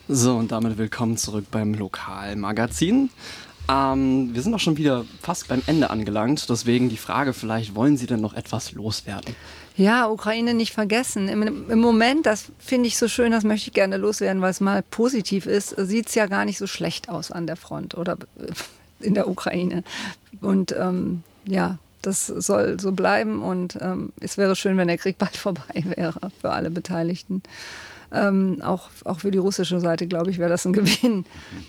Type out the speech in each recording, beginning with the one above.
So, und damit willkommen zurück beim Lokalmagazin. Wir sind auch schon wieder fast beim Ende angelangt, deswegen die Frage, vielleicht wollen Sie denn noch etwas loswerden? Ja, Ukraine nicht vergessen. Im Moment, das finde ich so schön, das möchte ich gerne loswerden, weil es mal positiv ist, sieht es ja gar nicht so schlecht aus an der Front oder in der Ukraine. Und ja, das soll so bleiben und es wäre schön, wenn der Krieg bald vorbei wäre für alle Beteiligten. Auch für die russische Seite, glaube ich, wäre das ein Gewinn.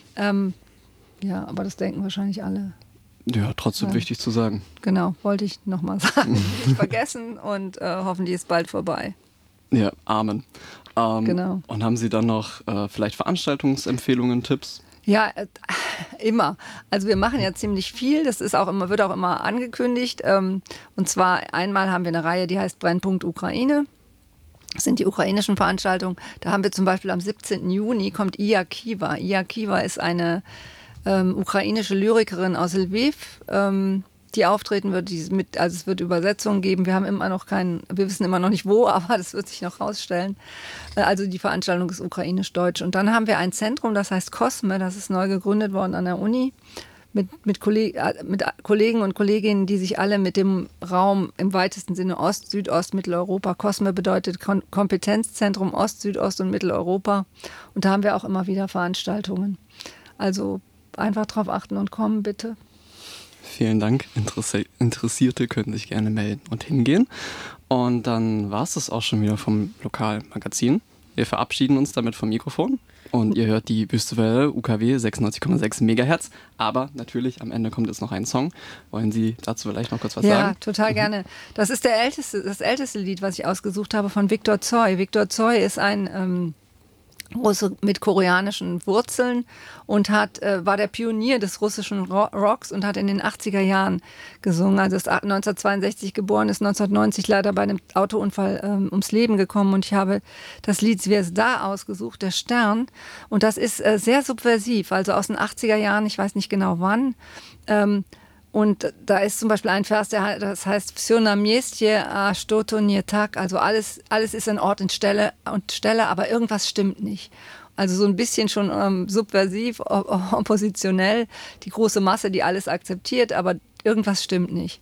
Ja, aber das denken wahrscheinlich alle. Ja, trotzdem wichtig zu sagen. Genau, wollte ich nochmal sagen. Nicht vergessen und hoffentlich ist bald vorbei. Ja, Amen. Genau. Und haben Sie dann noch vielleicht Veranstaltungsempfehlungen, Tipps? Ja, immer. Also wir machen ja ziemlich viel. Das ist auch immer, wird auch immer angekündigt. Und zwar einmal haben wir eine Reihe, die heißt Brennpunkt Ukraine. Das sind die ukrainischen Veranstaltungen. Da haben wir zum Beispiel am 17. Juni kommt Iya Kiva. Iya Kiva ist eine ukrainische Lyrikerin aus Lviv, die auftreten wird. Also es wird Übersetzungen geben. Wir wissen immer noch nicht wo, aber das wird sich noch rausstellen. Also die Veranstaltung ist ukrainisch-deutsch. Und dann haben wir ein Zentrum, das heißt Cosme. Das ist neu gegründet worden an der Uni. Mit Kollegen und Kolleginnen, die sich alle mit dem Raum im weitesten Sinne Ost, Südost, Mitteleuropa. COSME bedeutet Kompetenzzentrum Ost, Südost und Mitteleuropa. Und da haben wir auch immer wieder Veranstaltungen. Also einfach drauf achten und kommen, bitte. Vielen Dank. Interessierte können sich gerne melden und hingehen. Und dann war es das auch schon wieder vom Lokalmagazin. Wir verabschieden uns damit vom Mikrofon. Und ihr hört die Wüstewelle UKW 96,6 MHz. Aber natürlich, am Ende kommt jetzt noch ein Song. Wollen Sie dazu vielleicht noch kurz was sagen? Ja, total gerne. Das ist das älteste Lied, was ich ausgesucht habe, von Viktor Tsoi. Viktor Tsoi ist ein Russe mit koreanischen Wurzeln und war der Pionier des russischen Rocks und hat in den 80er Jahren gesungen. Also ist 1962 geboren, ist 1990 leider bei einem Autounfall ums Leben gekommen. Und ich habe das Lied Zvezda ausgesucht, der Stern. Und das ist sehr subversiv, also aus den 80er Jahren, ich weiß nicht genau wann. Und da ist zum Beispiel ein Vers, das heißt Всё на месте, а что-то не так. Also alles ist an Ort und Stelle, aber irgendwas stimmt nicht. Also so ein bisschen schon subversiv, oppositionell. Die große Masse, die alles akzeptiert, aber irgendwas stimmt nicht.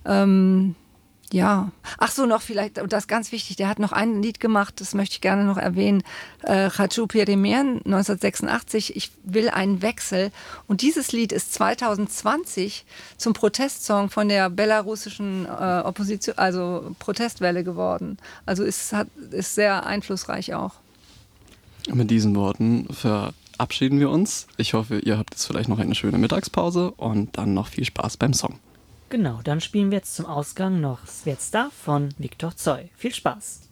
Ja. Ach so, noch vielleicht, und das ist ganz wichtig, der hat noch ein Lied gemacht, das möchte ich gerne noch erwähnen, Хочу перемен, 1986, ich will einen Wechsel. Und dieses Lied ist 2020 zum Protestsong von der belarussischen Opposition, also Protestwelle geworden. Also ist sehr einflussreich auch. Mit diesen Worten verabschieden wir uns. Ich hoffe, ihr habt jetzt vielleicht noch eine schöne Mittagspause und dann noch viel Spaß beim Song. Genau, dann spielen wir jetzt zum Ausgang noch Zvezda von Viktor Tsoi. Viel Spaß!